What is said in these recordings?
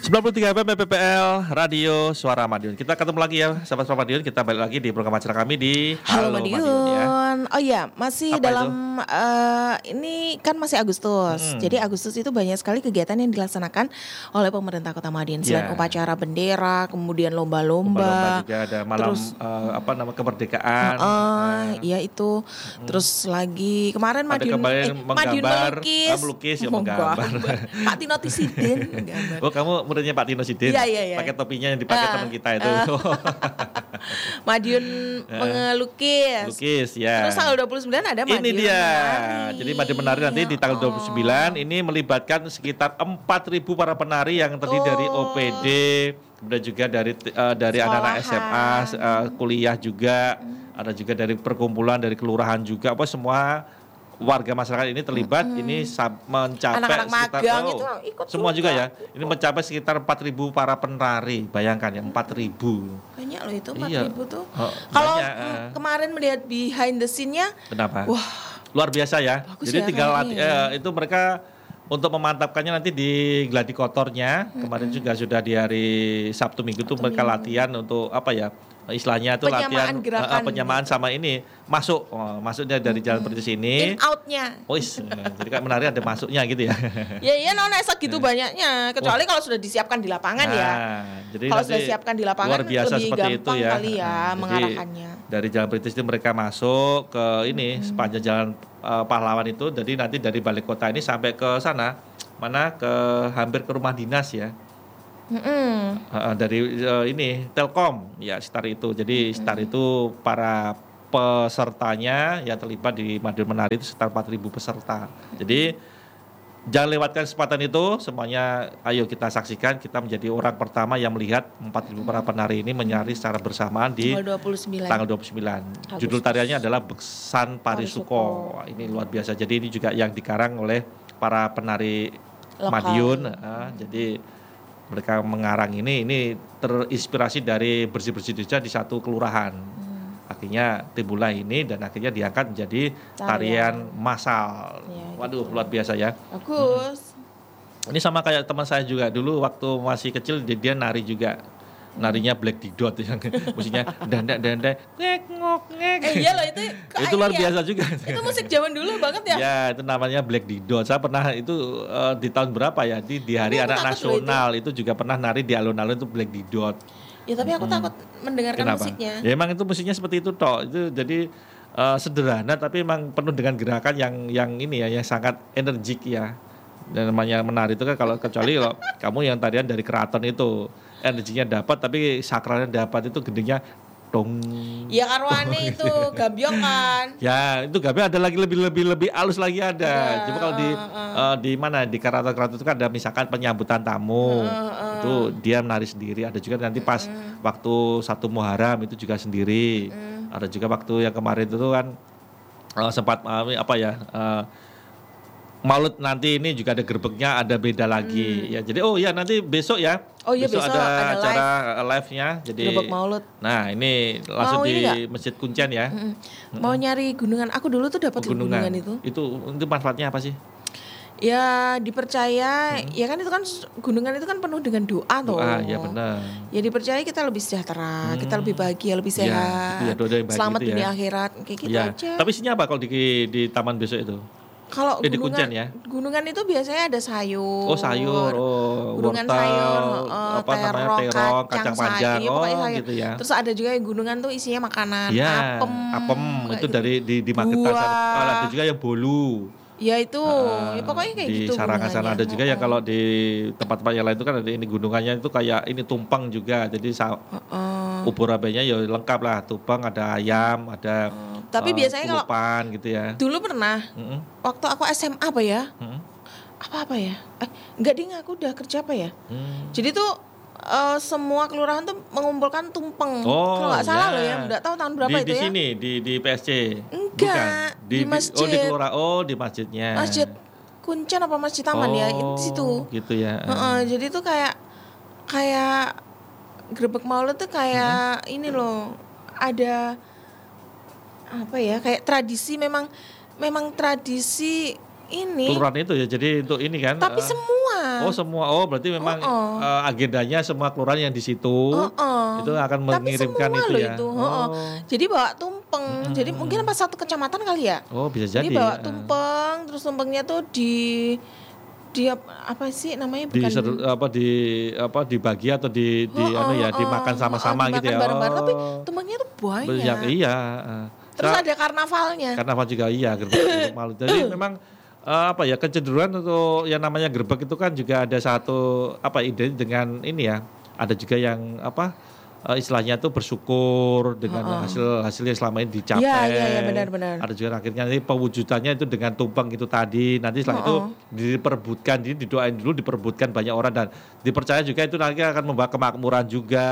93 FM PPL Radio Suara Madiun. Kita ketemu lagi ya sahabat Suara Madiun. Kita balik lagi di program acara kami di Halo Madiun ya. Oh iya, masih Apa dalam ini kan masih Agustus. Jadi Agustus itu banyak sekali kegiatan yang dilaksanakan oleh pemerintah Kota Madiun. Selain upacara bendera, kemudian lomba-lomba juga ada malam terus, kemerdekaan. Iya itu. Terus lagi kemarin Madiun Madiun melukis ya menggambar. Pak Tino Tisidin menggambar. Oh, kamu muridnya Pak Tino Sidin. Iya. Pakai topinya yang dipakai teman kita itu. Madiun melukis. Lukis ya. Terus tanggal 29 ada Madiun Ini dia. menari. Jadi Madiun menari nanti di tanggal 29 ini melibatkan sekitar 4.000 para penari yang terdiri dari OPD, kemudian juga dari anak-anak SMA, kuliah juga, ada juga dari perkumpulan dari kelurahan juga, apa semua warga masyarakat ini terlibat. Ini mencapai anak-anak sekitar magang itu ikut semua juga ya. Ini mencapai sekitar 4.000 para penari. Bayangkan ya 4.000. Banyak loh itu 4.000 Iya. tuh. Kalau Banyak, kemarin melihat behind the scene-nya, kenapa? wah, Luar biasa ya. bagus Jadi ya, tinggal kayaknya itu mereka untuk memantapkannya nanti di gladiatornya. Kemarin juga sudah di hari Sabtu Minggu tuh mereka latihan untuk apa ya? Istilahnya itu latihan penyamaan gitu. sama ini masuknya dari jalan perintis ini. In out-nya. Jadi kan menari ada masuknya gitu ya. Ya nona segitu banyaknya. Kecuali kalau sudah disiapkan di lapangan ya. Jadi Kalau sudah disiapkan di lapangan luar biasa lebih seperti gampang itu ya. kali ya mengarahkannya. Dari jalan perintis itu mereka masuk ke ini sepanjang jalan pahlawan itu. Jadi nanti dari balik kota ini sampai ke sana ke hampir ke rumah dinas ya. Dari ini Telkom ya sekitar itu. Jadi sekitar itu para pesertanya yang terlibat di Madiun Menari itu sekitar 4.000 peserta. Jadi jangan lewatkan kesempatan itu, semuanya ayo kita saksikan, kita menjadi orang pertama yang melihat 4.000 para penari ini menari secara bersamaan di tanggal 29. Judul tariannya adalah Beksan Parisuko. Wah, ini luar biasa. Jadi ini juga yang dikarang oleh para penari Madiun. Jadi mereka mengarang ini terinspirasi dari bersih-bersih desa di satu kelurahan. Akhirnya timbullah ini dan akhirnya diangkat menjadi tarian massal. Ya, Waduh, gitu. luar biasa ya. Bagus. Ini sama kayak teman saya juga dulu waktu masih kecil dia nari juga. Narinya Black Didot yang musiknya dandak ngek ngok ngek. Iya loh itu. Itu luar biasa juga. Itu musik zaman dulu banget ya. Ya, itu namanya Black Didot. Saya pernah itu di tahun berapa ya? Di Hari Anak Nasional itu juga pernah nari di alun-alun itu Black Didot. Ya tapi aku takut mendengarkan musiknya. Ya emang itu musiknya seperti itu toh. Itu jadi sederhana tapi emang penuh dengan gerakan yang ini ya, yang sangat energik ya. Dan namanya menari itu kan kecuali kalau kamu yang tarian dari keraton itu energinya dapat tapi sakralnya dapat, itu gendingnya dong. Ya karwane itu gambyong kan. Ya itu gambyong ada lagi lebih halus lagi ada. Coba kalau di mana di keraton itu kan ada misalkan penyambutan tamu. Itu dia menari sendiri. Ada juga nanti pas waktu 1 Muharram itu juga sendiri. Ada juga waktu yang kemarin itu kan sempat Maulud nanti ini juga ada gerbeknya, ada beda lagi ya. Jadi nanti besok ya. Oh iya besok ada acara live-nya. Jadi gerbek Maulud. Nah, ini langsung di Masjid Kuncen ya. Mau nyari gunungan. Aku dulu tuh dapat gunungan itu. Itu manfaatnya apa sih? Ya dipercaya, ya kan itu kan gunungan itu kan penuh dengan doa toh. Ya benar. Ya dipercaya kita lebih sejahtera, kita lebih bahagia, lebih sehat. Ya, doa yang baik selamat gitu dunia ya. akhirat kayak gitu aja. Tapi isinya apa kalau di taman besok itu? Kalau di Kuncen ya. Gunungan itu biasanya ada sayur. Oh, sayur. Gunungan wortel, sayur, terong, kacang panjang. Sayur. Gitu ya. Terus ada juga yang gunungan tuh isinya makanan, apem itu dari di Magetan. Ada juga yang bolu. Ya itu, ya pokoknya kayak di gitu. Di Sarangan sana ada juga ya, kalau di tempat-tempat yang lain itu kan ada ini gunungannya itu kayak ini tumpeng juga. Jadi ubur abenya ya lengkap lah, tumpeng, ada ayam, ada tapi biasanya kalau gitu ya. Dulu pernah waktu aku SMA apa ya? Apa ya? Enggak ding, aku udah kerja apa ya? Jadi tuh semua kelurahan tuh mengumpulkan tumpeng. Kalau nggak salah loh ya, nggak tahu tahun berapa itu di ya. Di sini di PSC. Enggak, bukan. di masjid. Di kelurahan, di masjidnya. Masjid Kuncen apa Masjid Taman ya, di situ. Gitu ya. Jadi tuh kayak gerbek Maulud tuh kayak ini loh, ada apa ya, kayak tradisi memang tradisi ini. Kelurahan itu ya. Jadi untuk ini kan. Tapi semua. Oh semua. Oh berarti memang agendanya semua kelurahan yang di situ itu akan mengirimkan tapi semua itu ya. Itu. Jadi bawa tumpeng. Jadi mungkin pas satu kecamatan kali ya. Oh bisa jadi. Jadi bawa tumpeng, terus tumpengnya tuh di apa sih namanya, bukan dibagi atau dimakan sama-sama gitu ya. Bareng-bareng, tapi tumpengnya tuh banyak. Iya. Terus ada karnavalnya. Karnaval juga iya, gerbek malu. Jadi memang kecenderungan untuk yang namanya gerbek itu kan juga ada satu ide dengan ini ya. Ada juga yang istilahnya itu bersyukur dengan hasil yang selama ini dicapai. Iya, benar-benar. Ada juga akhirnya nanti pewujudannya itu dengan tumpeng itu tadi. Nanti setelah itu diperebutkan, didoain dulu, diperebutkan banyak orang dan dipercaya juga itu nanti akan membawa kemakmuran juga,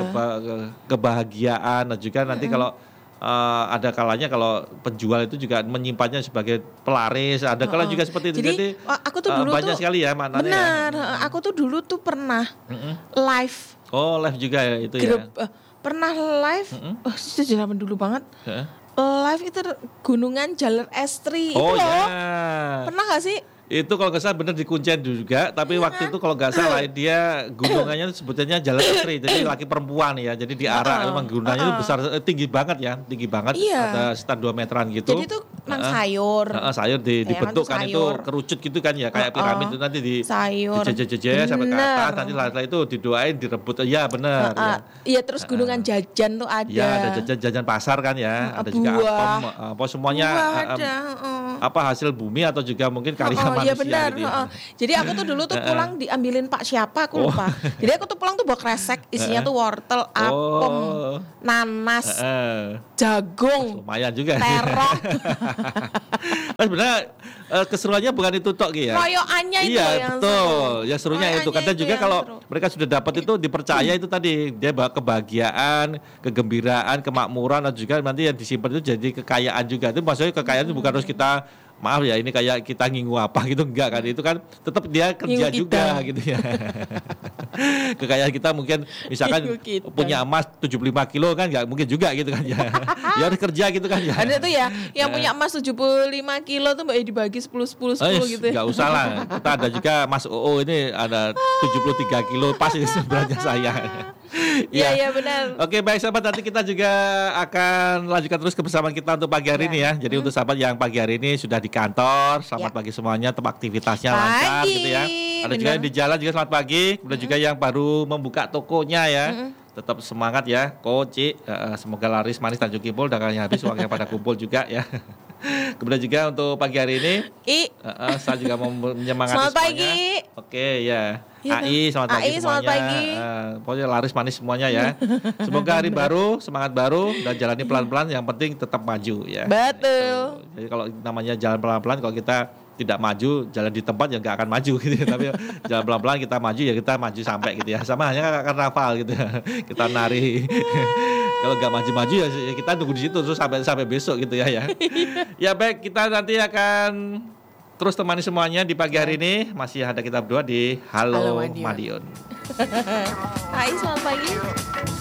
kebahagiaan dan juga nanti kalau ada kalanya kalau penjual itu juga menyimpannya sebagai pelaris, ada kalanya juga seperti itu. Jadi aku tuh dulu banyak sekali ya maknanya. Benar, aku tuh dulu tuh pernah live. Oh, live juga ya itu ya. Pernah live. Itu zaman dulu banget. Live itu Gunungan Jaler Estri itu loh. Ya. Pernah gak sih? Itu kalau nggak salah benar di Kuncen juga, tapi waktu itu kalau nggak salah dia gunungannya sebetulnya Jalan Estri, jadi laki perempuan ya, jadi di arah memang gunungannya itu besar, tinggi banget, ada sekitar 2 meteran gitu. Jadi itu nang sayur. Sayur dibentuk kan itu kerucut gitu kan ya, kayak piramid itu nanti dijejej sampai ke atas, nanti setelah itu didoain, direbut, ya benar. Iya terus gunungan jajan tuh ada. Ya ada jajan pasar kan ya, ada juga apem, semuanya hasil bumi atau juga mungkin karya manusia. Iya benar. Gitu ya. Jadi aku tuh dulu tuh pulang diambilin Pak siapa aku lupa. Jadi aku tuh pulang tuh bawa kresek isinya tuh wortel, apem, nanas, jagung. Lumayan juga. Terong. Sebenarnya keseruannya bukan itu tok ya. Royoannya itu yang betul. Seru. Yang serunya itu kadang juga kalau mereka sudah dapat itu dipercaya itu tadi dia bawa kebahagiaan, kegembiraan, kemakmuran dan juga nanti yang disimpan itu jadi kekayaan juga. Itu maksudnya kekayaan itu bukan harus kita maaf ya ini kayak kita ngingu apa gitu enggak kan, itu kan tetap dia kerja juga gitu ya. Kekayaan kita mungkin misalkan punya emas 75 kilo kan enggak mungkin juga gitu kan ya. Ya harus kerja gitu kan ya. Ada tuh ya yang punya emas 75 kilo tuh dibagi 10 gitu ya. Enggak usah lah. Kita ada juga Mas OO ini ada 73 kilo pas ini sebenarnya saya. Iya benar. Oke baik sahabat, nanti kita juga akan lanjutkan terus kebersamaan kita untuk pagi hari ini ya. Jadi untuk sahabat yang pagi hari ini sudah di kantor, selamat pagi semuanya, tempat aktivitasnya lancar gitu ya. Ada juga yang di jalan juga selamat pagi. Kemudian juga yang baru membuka tokonya ya. Tetap semangat ya, Coach. Semoga laris manis Tanjung Kimpul, dagangannya habis, uangnya pada kumpul juga ya. Kemudian juga untuk pagi hari ini, saya juga mau menyemangati selamat semuanya. Pagi. Oke ya. AI selamat pagi semuanya. Selamat pagi. Pokoknya laris manis semuanya ya. Semoga hari baru, semangat baru dan jalani pelan-pelan. Yang penting tetap maju ya. Betul. Jadi kalau namanya jalan pelan-pelan, kalau kita tidak maju, jalan di tempat ya nggak akan maju gitu ya. Tapi jalan pelan-pelan kita maju ya kita maju sampai gitu ya. Sama hanya karnaval gitu ya. Kita nari. Kalau nggak maju-maju ya kita tunggu di situ terus sampai besok gitu ya. Ya baik, kita nanti akan terus temani semuanya di pagi hari ini. Masih ada kita berdua di Halo Madiun. Hai, selamat pagi.